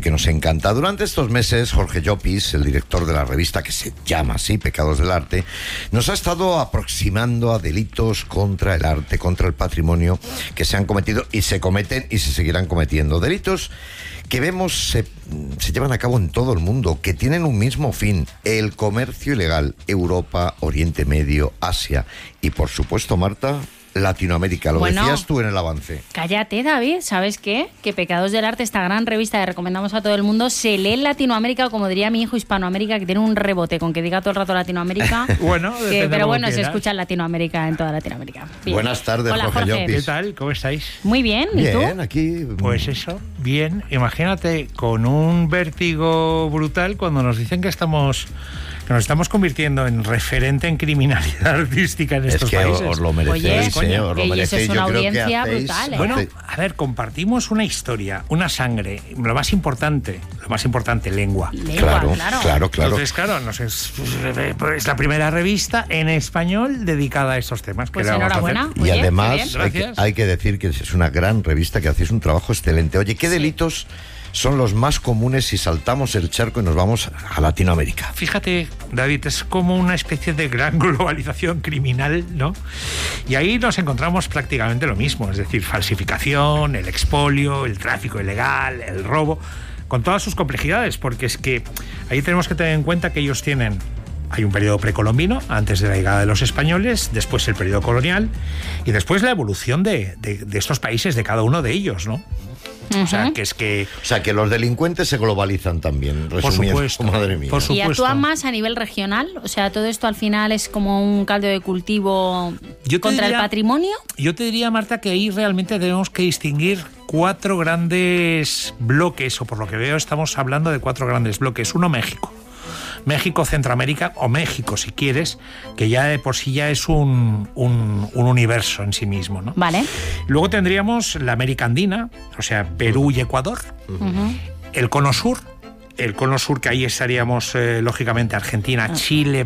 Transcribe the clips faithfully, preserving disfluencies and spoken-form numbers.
que nos encanta. Durante estos meses, Jorge Llopis, el director de la revista que se llama así, Pecados del Arte, nos ha estado aproximando a delitos contra el arte, contra el patrimonio que se han cometido y se cometen y se seguirán cometiendo. Delitos que vemos se, se llevan a cabo en todo el mundo, que tienen un mismo fin: el comercio ilegal. Europa, Oriente Medio, Asia y, por supuesto, Marta, Latinoamérica. Lo bueno, decías tú en el avance. Cállate, David. ¿Sabes qué? Que Pecados del Arte, esta gran revista que recomendamos a todo el mundo, se lee en Latinoamérica, como diría mi hijo, Hispanoamérica, que tiene un rebote con que diga todo el rato Latinoamérica. Bueno, que, pero bueno, se escucha en Latinoamérica, en toda Latinoamérica. Bien. Buenas tardes, Hola, Jorge, Jorge. Llopis. ¿Qué tal? ¿Cómo estáis? Muy bien. ¿Y tú? Bien, aquí. Pues eso, bien. Imagínate, con un vértigo brutal cuando nos dicen que estamos... que nos estamos convirtiendo en referente en criminalidad artística en estos es que países. Os lo merecéis, Oye, eh, os lo y merecéis. eso es una Yo creo que audiencia hacéis, brutal, ¿eh? Bueno, a ver, compartimos una historia, una sangre, lo más importante, lo más importante, lengua. Lengua, Claro, claro. claro, claro. Entonces, claro, nos es, es la primera revista en español dedicada a estos temas. Pues ¿Qué le vamos a hacer? enhorabuena. Y Oye, además qué hay que, Gracias. hay que decir que es una gran revista, que hacéis un trabajo excelente. Oye, ¿qué Sí. delitos son los más comunes si saltamos el charco y nos vamos a Latinoamérica? Fíjate, David, es como una especie de gran globalización criminal, ¿no? Y ahí nos encontramos prácticamente lo mismo, es decir, falsificación, el expolio, el tráfico ilegal, el robo, con todas sus complejidades, porque es que ahí tenemos que tener en cuenta que ellos tienen... Hay un periodo precolombino, antes de la llegada de los españoles, después el periodo colonial y después la evolución de, de, de estos países, de cada uno de ellos, ¿no? Uh-huh. O sea, que es que... O sea, que los delincuentes se globalizan también, resumiendo. supuesto, Madre mía. por ¿Y supuesto. actúan más a nivel regional? O sea, todo esto al final es como un caldo de cultivo Yo te contra diría- el patrimonio. Yo te diría, Marta, que ahí realmente tenemos que distinguir cuatro grandes bloques, o por lo que veo estamos hablando de cuatro grandes bloques. Uno, México. México, Centroamérica, o México, si quieres, que ya de por sí ya es un, un, un universo en sí mismo, ¿no? Vale. Luego tendríamos la América Andina, o sea, Perú y Ecuador. Uh-huh. El Cono Sur, el Cono Sur, que ahí estaríamos, eh, lógicamente, Argentina, Ah. Chile,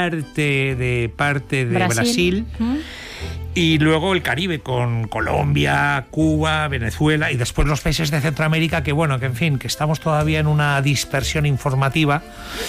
parte de, parte de Brasil. Brasil. Uh-huh. Y luego el Caribe con Colombia, Cuba, Venezuela y después los países de Centroamérica, que bueno, que en fin, que estamos todavía en una dispersión informativa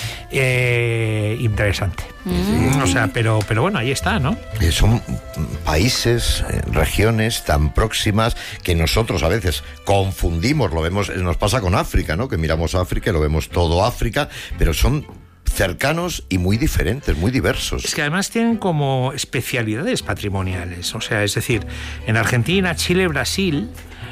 eh, interesante. Mm. O sea, pero, pero bueno, ahí está, ¿no? Eh, Son países, eh, regiones tan próximas que nosotros a veces confundimos, lo vemos, nos pasa con África, ¿no? Que miramos África y lo vemos todo África, pero son cercanos y muy diferentes, muy diversos. Es que además tienen como especialidades patrimoniales. O sea, es decir, en Argentina, Chile, Brasil,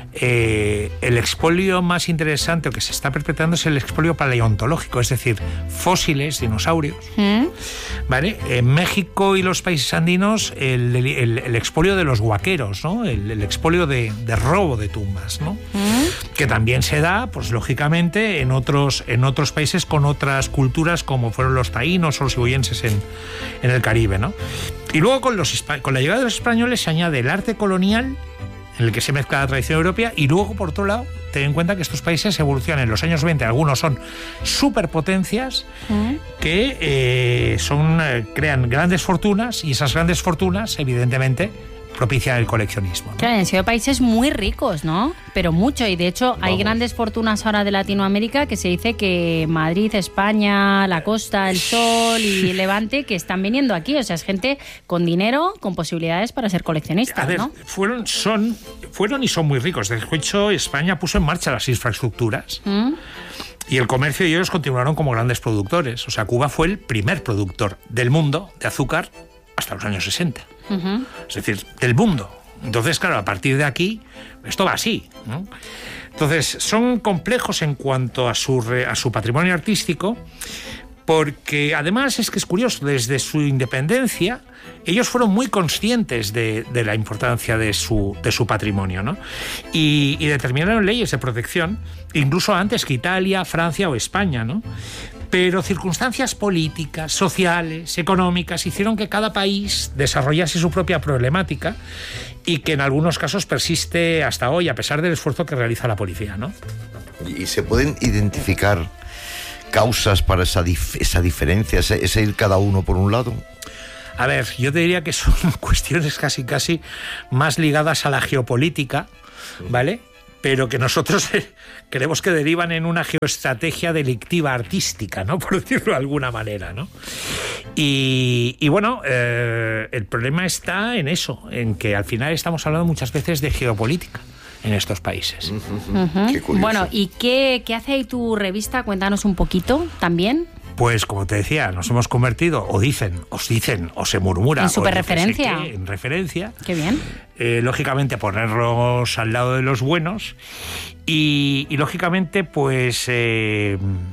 eh, el expolio más interesante o que se está perpetrando es el expolio paleontológico, es decir, fósiles, dinosaurios. ¿Mm? ¿Vale? En México y los países andinos, el, el, el expolio de los huaqueros, ¿no? El, el expolio de, de robo de tumbas, ¿no? ¿Mm? Que también se da, pues lógicamente, en otros, en otros países con otras culturas, como fueron los taínos o los iboyenses en, en el Caribe, ¿no? Y luego con, los, con la llegada de los españoles se añade el arte colonial, en el que se mezcla la tradición europea, y luego, por otro lado, ten en cuenta que estos países evolucionan en los años veinte, algunos son superpotencias ¿Mm? que eh, son, eh, crean grandes fortunas, y esas grandes fortunas, evidentemente, propician el coleccionismo, ¿no? Claro, han sido países muy ricos, ¿no? Pero mucho. Y de hecho hay Vamos. grandes fortunas ahora de Latinoamérica que se dice que Madrid, España, la Costa, el Sol y Levante que están viniendo aquí. O sea, es gente con dinero, con posibilidades para ser coleccionistas, A ver, ¿no? fueron, son, fueron y son muy ricos. De hecho, España puso en marcha las infraestructuras ¿Mm? y el comercio, y ellos continuaron como grandes productores. O sea, Cuba fue el primer productor del mundo de azúcar hasta los años sesenta. Uh-huh. Es decir, del mundo. Entonces, claro, a partir de aquí, esto va así, ¿no? Entonces, son complejos en cuanto a su, re, a su patrimonio artístico, porque además es que es curioso, desde su independencia, ellos fueron muy conscientes de, de la importancia de su, de su patrimonio, ¿no? Y, y determinaron leyes de protección, incluso antes que Italia, Francia o España, ¿no? Pero circunstancias políticas, sociales, económicas hicieron que cada país desarrollase su propia problemática y que en algunos casos persiste hasta hoy, a pesar del esfuerzo que realiza la policía, ¿no? ¿Y se pueden identificar causas para esa, dif esa diferencia, ese, ese ir cada uno por un lado? A ver, yo te diría que son cuestiones casi casi más ligadas a la geopolítica, ¿vale? pero que nosotros creemos que derivan en una geoestrategia delictiva artística, ¿no? Por decirlo de alguna manera, ¿no? Y, y bueno, eh, el problema está en eso, en que al final estamos hablando muchas veces de geopolítica en estos países. Uh-huh. Qué curioso. Bueno, ¿y qué, qué hace ahí tu revista? Cuéntanos un poquito también. Pues como te decía, nos hemos convertido, o dicen, os dicen, o se murmura, en superreferencia. O yo qué sé qué, en referencia. Qué bien. Eh, lógicamente ponerlos al lado de los buenos y, y lógicamente pues eh,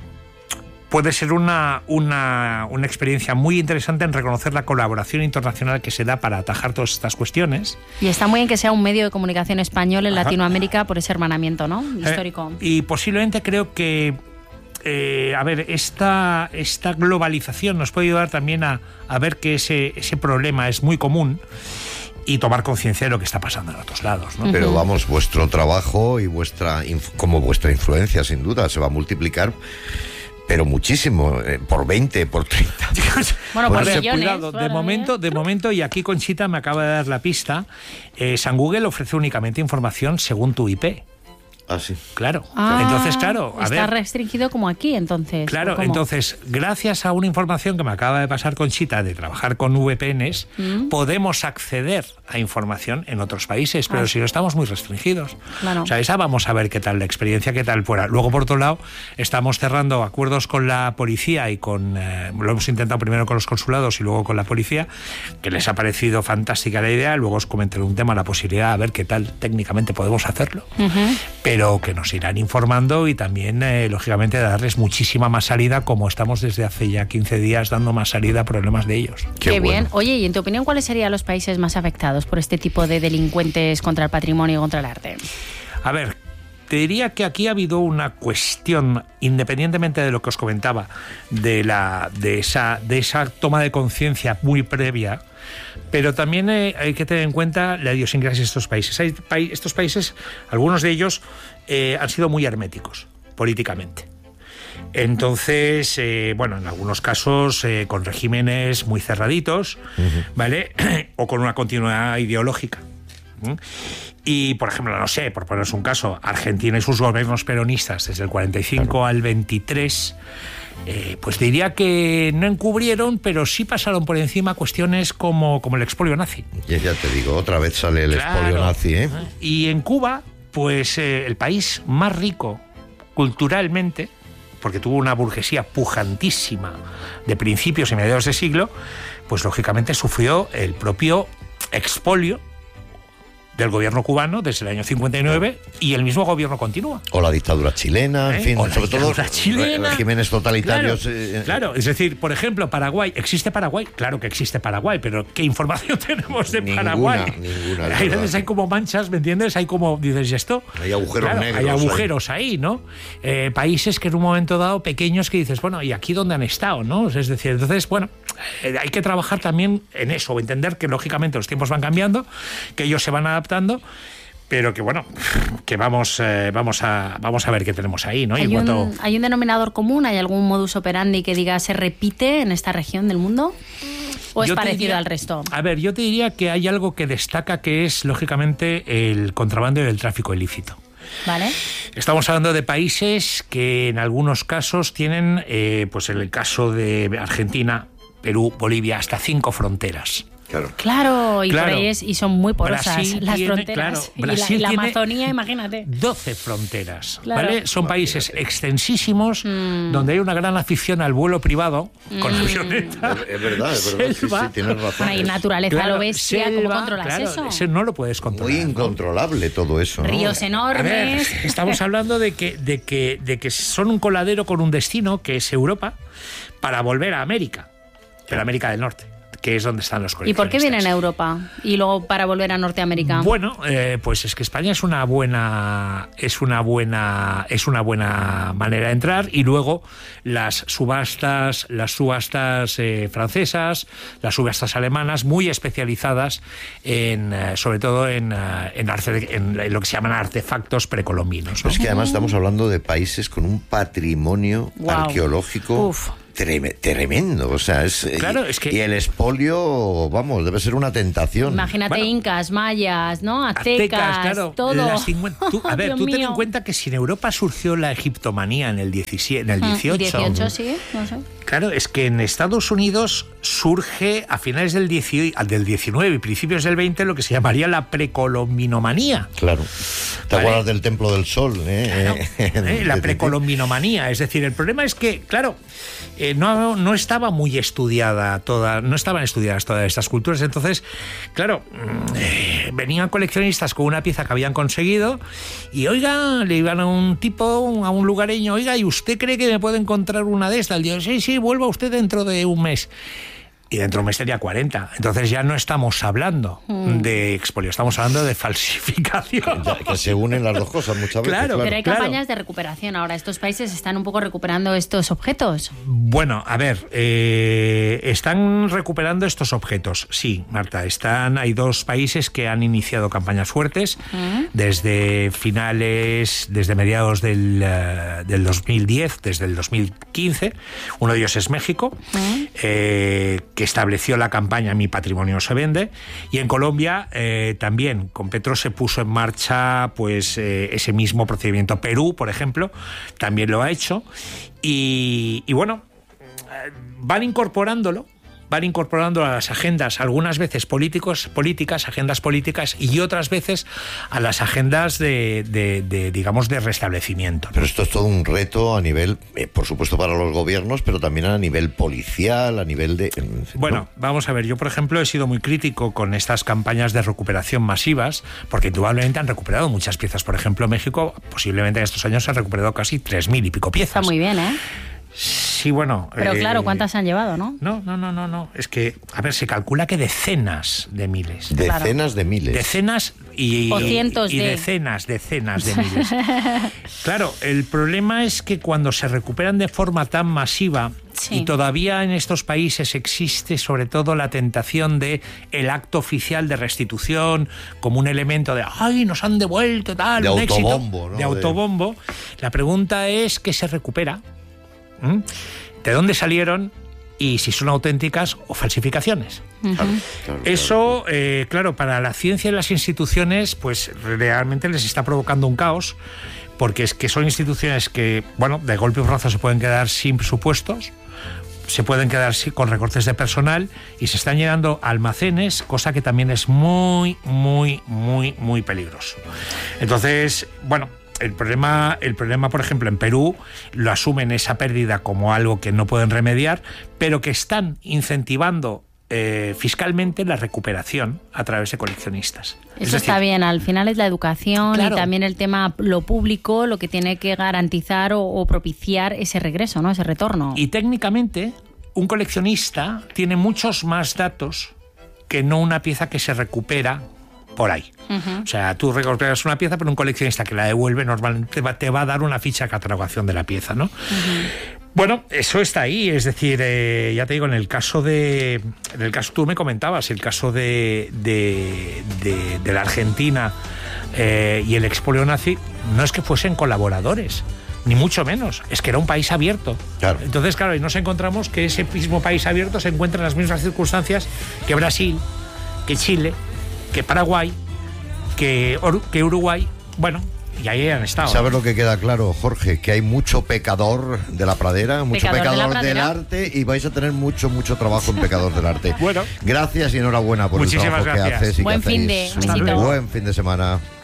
puede ser una, una, una experiencia muy interesante en reconocer la colaboración internacional que se da para atajar todas estas cuestiones. Y está muy bien que sea un medio de comunicación español en Ajá. Latinoamérica por ese hermanamiento, ¿no? Histórico. Eh, y posiblemente creo que Eh, a ver, esta, esta globalización nos puede ayudar también a, a ver que ese, ese problema es muy común y tomar conciencia de lo que está pasando en otros lados, ¿no? Pero vamos, vuestro trabajo y vuestra como vuestra influencia, sin duda, se va a multiplicar, pero muchísimo, eh, por veinte, por treinta. Bueno, por Ponerse millones. cuidado, de Bueno, momento, de momento, y aquí Conchita me acaba de dar la pista, eh, San Google ofrece únicamente información según tu I P. Ah, sí. Claro. Ah, entonces, claro, a está ver. restringido como aquí, entonces. Claro, ¿o cómo? entonces, gracias a una información que me acaba de pasar Conchita de trabajar con V P Ns, ¿Mm? podemos acceder a información en otros países, pero Ah. si no estamos muy restringidos. Claro. O sea, esa vamos a ver qué tal la experiencia, qué tal fuera. Luego, por otro lado, estamos cerrando acuerdos con la policía y con, eh, lo hemos intentado primero con los consulados y luego con la policía, que les ha parecido fantástica la idea. Luego os comentaré un tema, la posibilidad, a ver qué tal técnicamente podemos hacerlo. Ujú. Pero que nos irán informando y también, eh, lógicamente, darles muchísima más salida, como estamos desde hace ya quince días dando más salida a problemas de ellos. Qué, Qué bien. bueno. Oye, y en tu opinión, ¿cuáles serían los países más afectados por este tipo de delincuentes contra el patrimonio y contra el arte? A ver, te diría que aquí ha habido una cuestión, independientemente de lo que os comentaba, de, la, de, esa, de esa toma de conciencia muy previa, pero también eh, hay que tener en cuenta la idiosincrasia de estos países. Hay, pa estos países, algunos de ellos, eh, han sido muy herméticos políticamente. Entonces, eh, bueno, en algunos casos eh, con regímenes muy cerraditos, uh-huh. ¿vale? O con una continuidad ideológica. ¿Mm? Y, por ejemplo, no sé, por poneros un caso, Argentina y sus gobiernos peronistas desde el cuarenta y cinco al veintitrés, eh, pues diría que no encubrieron, pero sí pasaron por encima cuestiones como, como el expolio nazi. Ya, ya te digo, otra vez sale el Claro. expolio nazi, ¿eh? Y en Cuba, pues eh, el país más rico culturalmente, porque tuvo una burguesía pujantísima de principios y mediados de siglo, pues lógicamente sufrió el propio expolio del gobierno cubano desde el año cincuenta y nueve y el mismo gobierno continúa. O la dictadura chilena, en ¿Eh? fin, O la sobre todo dictadura chilena. regímenes totalitarios. Claro, eh, claro, es decir, por ejemplo, Paraguay. ¿Existe Paraguay? Claro que existe Paraguay, pero ¿qué información tenemos de Ninguna, Paraguay? ninguna, es Hay verdad. veces hay como manchas, ¿me entiendes? Hay como, dices, ¿y esto? Hay agujeros Claro, negros Hay agujeros ahí, ahí ¿no? Eh, países que en un momento dado, pequeños, que dices, bueno, ¿y aquí dónde han estado, no? Es decir, entonces, bueno, eh, hay que trabajar también en eso, entender que lógicamente los tiempos van cambiando, que ellos se van adaptando, pero que bueno, que vamos eh, vamos a vamos a ver qué tenemos ahí, ¿no? Y ¿Hay, en cuanto... un, ¿Hay un denominador común? ¿Hay algún modus operandi que diga se repite en esta región del mundo? ¿O es Yo te parecido diría- al resto? A ver, yo te diría que hay algo que destaca, que es lógicamente el contrabando y el tráfico ilícito. ¿Vale? Estamos hablando de países que en algunos casos tienen, eh, pues en el caso de Argentina, Perú, Bolivia, hasta cinco fronteras. Claro. Claro, y Claro. por ahí es, y son muy porosas Brasil las tiene, fronteras. claro, y la, Brasil y la tiene Amazonía, imagínate. doce fronteras, Claro. ¿vale? Son países extensísimos, Mm. donde hay una gran afición al vuelo privado con Mm. avioneta. Es verdad, es verdad. Sí, Selva. sí, tienes razón. Bueno, y naturaleza Claro, lo bestia, ¿cómo selva, controlas claro, eso? ese no lo puedes controlar. Muy ¿no? incontrolable todo eso, ¿no? Ríos A ver, enormes. estamos hablando de que, de, que, de que son un coladero con un destino, que es Europa, para volver a América, pero América del Norte, que es donde están los ¿Y por qué vienen a coleccionistas. Europa? Y luego para volver a Norteamérica. Bueno, eh, pues es que España es una buena, es una buena, es una buena manera de entrar, y luego las subastas, las subastas eh, francesas, las subastas alemanas, muy especializadas en, eh, sobre todo en, eh, en, arce- en, en lo que se llaman artefactos precolombinos, ¿no? Es que además estamos hablando de países con un patrimonio Guau. arqueológico Uf. trem- tremendo, o sea, es, Claro, y, es que- y el expolio, vamos, debe ser una tentación. Imagínate Bueno, incas, mayas, ¿no? Aztecas, Aztecas, claro. todo. Las cincuenta tú, a ver, Dios tú ten mío. en cuenta que si en Europa surgió la egiptomanía en el diecisiete, en el Mm, dieciocho, dieciocho, sí, no sé. claro, es que en Estados Unidos surge a finales del, dieciocho, del diecinueve y principios del veinte lo que se llamaría la precolombinomanía. Claro. ¿Te Vale. acuerdas del Templo del Sol? Eh? Claro, eh, la precolombinomanía. Es decir, el problema es que, claro, eh, no, no estaba muy estudiada toda, no estaban estudiadas todas estas culturas. Entonces, claro, eh, venían coleccionistas con una pieza que habían conseguido y, oiga, le iban a un tipo, a un lugareño, oiga, ¿y usted cree que me puede encontrar una de estas? Digo, sí, sí, vuelva usted dentro de un mes. Y dentro de un mes tenía cuarenta. Entonces ya no estamos hablando mm. de expolio, estamos hablando de falsificación. Ya, que se unen las dos cosas muchas veces. Claro, Claro. Pero hay claro. campañas de recuperación ahora. Estos países están un poco recuperando estos objetos. Bueno, a ver, eh, están recuperando estos objetos. Sí, Marta, están, hay dos países que han iniciado campañas fuertes ¿Mm? desde finales, desde mediados del, uh, del dos mil diez, desde el dos mil quince. Uno de ellos es México, ¿Mm? eh, que estableció la campaña Mi Patrimonio se vende, y en Colombia eh, también con Petro se puso en marcha pues eh, ese mismo procedimiento. Perú, por ejemplo, también lo ha hecho y, y bueno, van incorporándolo van incorporando a las agendas, algunas veces políticos, políticas, agendas políticas, y otras veces a las agendas de, de, de digamos, de restablecimiento. Pero esto es todo un reto a nivel, eh, por supuesto, para los gobiernos, pero también a nivel policial, a nivel de... ¿no? Bueno, vamos a ver, yo por ejemplo he sido muy crítico con estas campañas de recuperación masivas, porque indudablemente han recuperado muchas piezas. Por ejemplo, México, posiblemente en estos años se han recuperado casi tres mil y pico piezas. Está muy bien, ¿eh? Sí, bueno... Pero eh, claro, ¿cuántas se han llevado, no? No, no, no, no, no. Es que, a ver, se calcula que decenas de miles. Decenas Claro. de miles. Decenas y, O cientos y de. decenas, decenas de miles. Claro, el problema es que cuando se recuperan de forma tan masiva, Sí. y todavía en estos países existe sobre todo la tentación de el acto oficial de restitución como un elemento de ¡ay, nos han devuelto tal! De un autobombo, éxito, ¿no? de autobombo. La pregunta es ¿qué se recupera? ¿Mm? ¿De dónde salieron? Y si son auténticas o falsificaciones. Claro, claro, claro. Eso, eh, claro, para la ciencia y las instituciones, pues realmente les está provocando un caos, porque es que son instituciones que, bueno, de golpe y porrazo se pueden quedar sin presupuestos, se pueden quedar con recortes de personal y se están llenando almacenes, cosa que también es muy, muy, muy, muy peligroso. Entonces, bueno, el problema, el problema, por ejemplo, en Perú lo asumen esa pérdida como algo que no pueden remediar, pero que están incentivando eh, fiscalmente la recuperación a través de coleccionistas. Eso Es decir, está bien, al final es la educación Claro. y también el tema, lo público, lo que tiene que garantizar o, o propiciar ese regreso, ¿no? Ese retorno. Y técnicamente, un coleccionista tiene muchos más datos que no una pieza que se recupera por ahí. Uh-huh. O sea, tú recuperas una pieza, pero un coleccionista que la devuelve normalmente te va, te va a dar una ficha de catalogación de la pieza, ¿no? Uh-huh. Bueno, eso está ahí, es decir, eh, ya te digo, en el caso de, en el caso tú me comentabas, el caso de, de, de, de la Argentina eh, y el expolio nazi, no es que fuesen colaboradores, ni mucho menos, es que era un país abierto. Claro. Entonces, claro, y nos encontramos que ese mismo país abierto se encuentra en las mismas circunstancias que Brasil, que Chile, que Paraguay, que, que Uruguay, bueno, y ahí han estado. ¿Sabes lo que queda claro, Jorge? Que hay mucho pecador de la pradera, mucho Pecador de la pecador del pradera. arte, y vais a tener mucho, mucho trabajo en Pecador del Arte. Bueno. Gracias y enhorabuena por Muchísimas el trabajo gracias. que haces y Buen que fin de- hacéis. besito. Buen fin de semana.